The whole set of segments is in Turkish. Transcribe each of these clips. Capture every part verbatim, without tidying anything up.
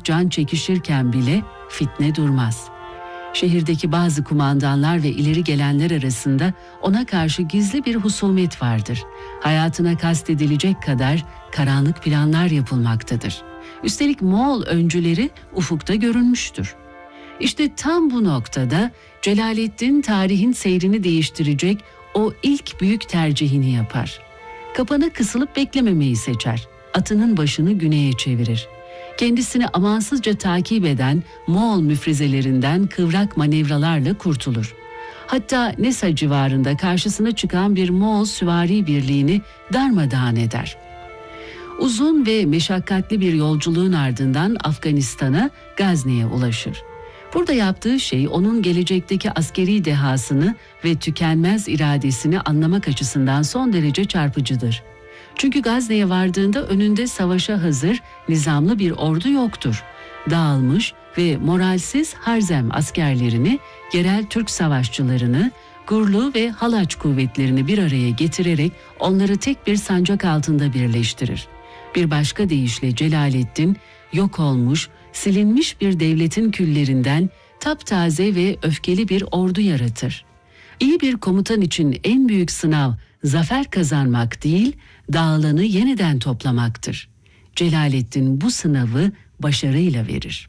büyük can çekişirken bile fitne durmaz. Şehirdeki bazı kumandanlar ve ileri gelenler arasında ona karşı gizli bir husumet vardır. Hayatına kastedilecek kadar karanlık planlar yapılmaktadır. Üstelik Moğol öncüleri ufukta görünmüştür. İşte tam bu noktada Celaleddin tarihin seyrini değiştirecek o ilk büyük tercihini yapar. Kapana kısılıp beklememeyi seçer. Atının başını güneye çevirir. Kendisini amansızca takip eden Moğol müfrezelerinden kıvrak manevralarla kurtulur. Hatta Nesa civarında karşısına çıkan bir Moğol süvari birliğini darmadağın eder. Uzun ve meşakkatli bir yolculuğun ardından Afganistan'a, Gazne'ye ulaşır. Burada yaptığı şey onun gelecekteki askeri dehasını ve tükenmez iradesini anlamak açısından son derece çarpıcıdır. Çünkü Gazne'ye vardığında önünde savaşa hazır, nizamlı bir ordu yoktur. Dağılmış ve moralsiz Harzem askerlerini, yerel Türk savaşçılarını, Gurlu ve Halaç kuvvetlerini bir araya getirerek onları tek bir sancak altında birleştirir. Bir başka deyişle Celaleddin, yok olmuş, silinmiş bir devletin küllerinden taptaze ve öfkeli bir ordu yaratır. İyi bir komutan için en büyük sınav zafer kazanmak değil, dağılanı yeniden toplamaktır. Celaleddin bu sınavı başarıyla verir.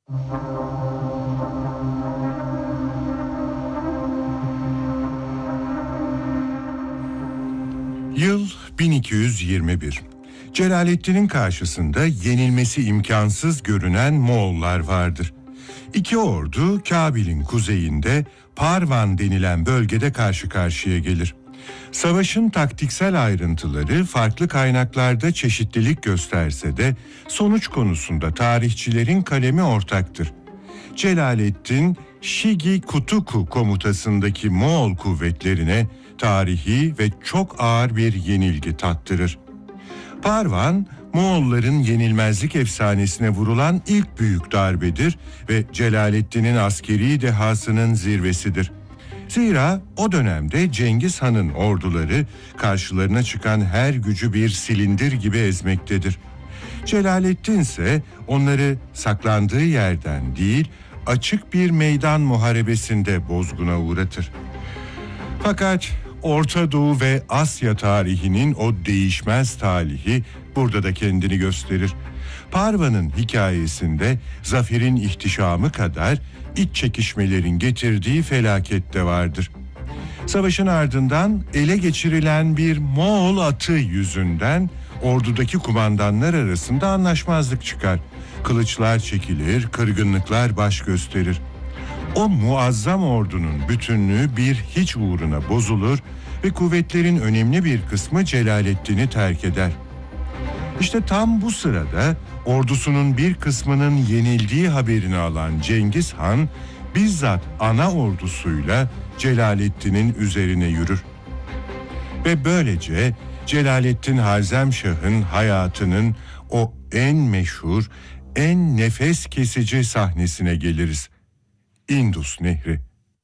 Yıl bin iki yüz yirmi bir. Celaleddin'in karşısında yenilmesi imkansız görünen Moğollar vardır. İki ordu Kabil'in kuzeyinde Parvan denilen bölgede karşı karşıya gelir. Savaşın taktiksel ayrıntıları farklı kaynaklarda çeşitlilik gösterse de sonuç konusunda tarihçilerin kalemi ortaktır. Celaleddin, Shigi Kutuku komutasındaki Moğol kuvvetlerine tarihi ve çok ağır bir yenilgi tattırır. Parvan, Moğolların yenilmezlik efsanesine vurulan ilk büyük darbedir ve Celaleddin'in askeri dehasının zirvesidir. Zira o dönemde Cengiz Han'ın orduları karşılarına çıkan her gücü bir silindir gibi ezmektedir. Celaleddin ise onları saklandığı yerden değil, açık bir meydan muharebesinde bozguna uğratır. Fakat Orta Doğu ve Asya tarihinin o değişmez talihi burada da kendini gösterir. Parvan'ın hikayesinde zaferin ihtişamı kadar iç çekişmelerin getirdiği felaket de vardır. Savaşın ardından ele geçirilen bir Moğol atı yüzünden ordudaki kumandanlar arasında anlaşmazlık çıkar. Kılıçlar çekilir, kırgınlıklar baş gösterir. O muazzam ordunun bütünlüğü bir hiç uğruna bozulur ve kuvvetlerin önemli bir kısmı Celaleddin'i terk eder. İşte tam bu sırada ordusunun bir kısmının yenildiği haberini alan Cengiz Han bizzat ana ordusuyla Celaleddin'in üzerine yürür. Ve böylece Celaleddin Harzemşah'ın hayatının o en meşhur, en nefes kesici sahnesine geliriz. Indus Nehri.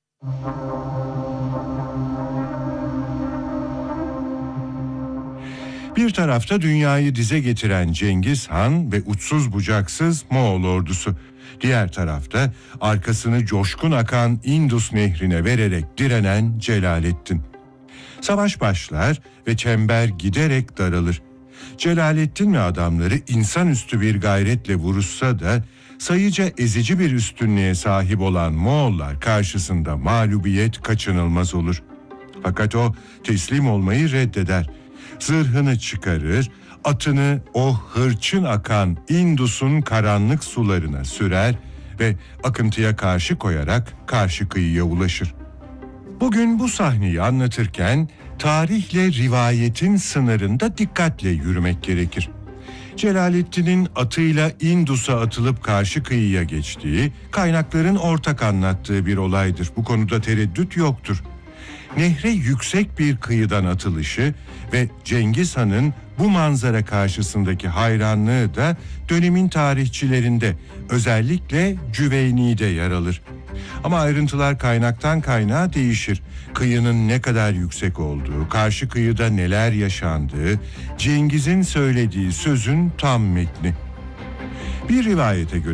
Bir tarafta dünyayı dize getiren Cengiz Han ve uçsuz bucaksız Moğol ordusu. Diğer tarafta arkasını coşkun akan Indus Nehri'ne vererek direnen Celaleddin. Savaş başlar ve çember giderek daralır. Celaleddin ve adamları insanüstü bir gayretle vuruşsa da sayıca ezici bir üstünlüğe sahip olan Moğollar karşısında mağlubiyet kaçınılmaz olur. Fakat o teslim olmayı reddeder. Zırhını çıkarır, atını o hırçın akan Indus'un karanlık sularına sürer ve akıntıya karşı koyarak karşı kıyıya ulaşır. Bugün bu sahneyi anlatırken tarihle rivayetin sınırında dikkatle yürümek gerekir. Celaleddin'in atıyla Indus'a atılıp karşı kıyıya geçtiği, kaynakların ortak anlattığı bir olaydır. Bu konuda tereddüt yoktur. Nehre yüksek bir kıyıdan atılışı ve Cengiz Han'ın bu manzara karşısındaki hayranlığı da dönemin tarihçilerinde, özellikle Cüveyni'de yer alır. Ama ayrıntılar kaynaktan kaynağa değişir. Kıyının ne kadar yüksek olduğu, karşı kıyıda neler yaşandığı, Cengiz'in söylediği sözün tam metni. Bir rivayete göre